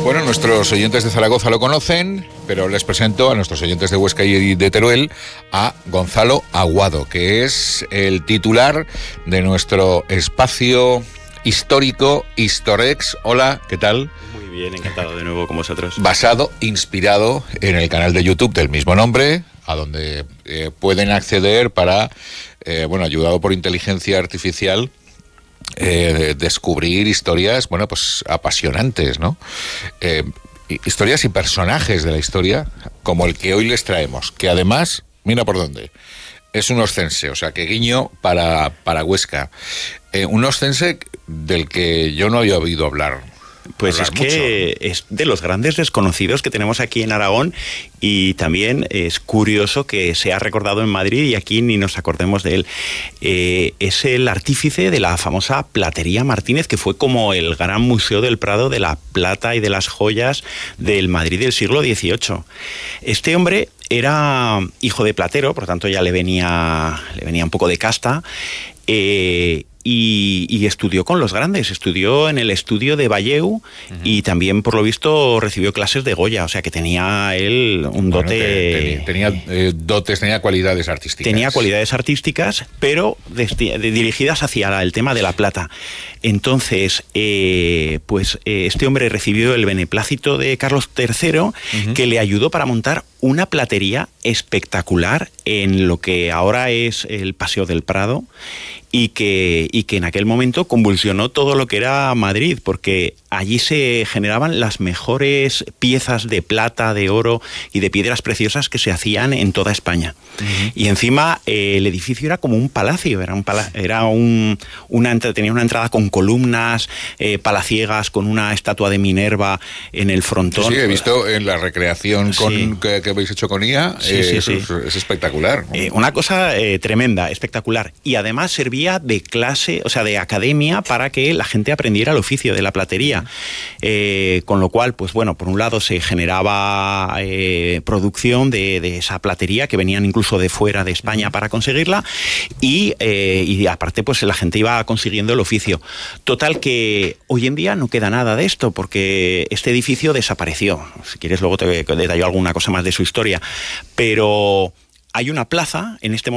Bueno, nuestros oyentes de Zaragoza lo conocen, pero les presento a nuestros oyentes de Huesca y de Teruel a Gonzalo Aguado, que es el titular de nuestro espacio histórico Historex. Hola, ¿qué tal? Muy bien, encantado de nuevo con vosotros. Inspirado en el canal de YouTube del mismo nombre, a donde pueden acceder para, ayudado por inteligencia artificial, descubrir historias, pues apasionantes, ¿no? Historias y personajes de la historia, como el que hoy les traemos, que además, mira por dónde, es un oscense, o sea que guiño para Huesca. Un oscense del que yo no había oído hablar. Pues es que es de los grandes desconocidos que tenemos aquí en Aragón, y también es curioso que sea recordado en Madrid y aquí ni nos acordemos de él. Es el artífice de la famosa Platería Martínez, que fue como el gran museo del Prado de la plata y de las joyas del Madrid del siglo XVIII. Este hombre era hijo de platero, por lo tanto ya le venía un poco de casta. Y estudió con los grandes, estudió en el estudio de Valleu, y también, por lo visto, recibió clases de Goya, o sea que tenía él un dote... Tenía cualidades artísticas. Tenía cualidades artísticas, pero dirigidas hacia el tema de la plata. Entonces, este hombre recibió el beneplácito de Carlos III, que le ayudó para montar una platería espectacular en lo que ahora es el Paseo del Prado, y que en aquel momento convulsionó todo lo que era Madrid, porque allí se generaban las mejores piezas de plata, de oro y de piedras preciosas que se hacían en toda España. Y encima el edificio era como un palacio, tenía una entrada con columnas palaciegas, con una estatua de Minerva en el frontón. Sí, he visto en la recreación que habéis hecho con IA, es espectacular. Una cosa tremenda, espectacular, y además servía de clase, o sea, de academia, para que la gente aprendiera el oficio de la platería. Con lo cual, por un lado se generaba producción de esa platería, que venían incluso de fuera de España para conseguirla, y aparte la gente iba consiguiendo el oficio. Total que hoy en día no queda nada de esto, porque este edificio desapareció. Si quieres luego te detallo alguna cosa más de su historia, pero hay una plaza en este momento